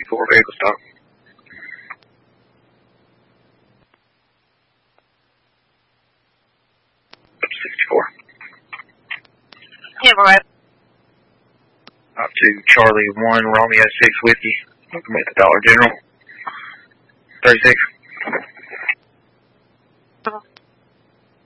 64 vehicle stop. Up to 64. Yeah, we're right. Up to Charlie 1, Romeo 6 Whiskey. Welcome at the Dollar General. 36.